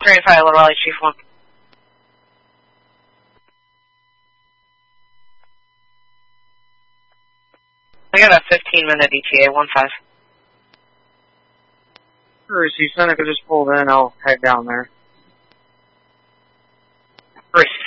3-5, Little Valley, Chief 1. I got a 15-minute ETA, 1-5. See, Seneca just pulled in, I'll head down there. Received.